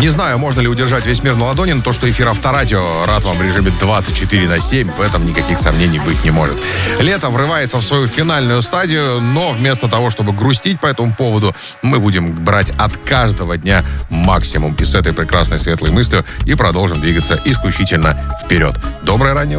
Не знаю, можно ли удержать весь мир на ладони, но то, что эфир Авторадио рад вам в режиме 24/7, в этом никаких сомнений быть не может. Лето врывается в свою финальную стадию, но вместо того, чтобы грустить по этому поводу, мы будем брать от каждого дня максимум. И с этой прекрасной светлой мыслью и продолжим двигаться исключительно вперед. Доброе раннее утро.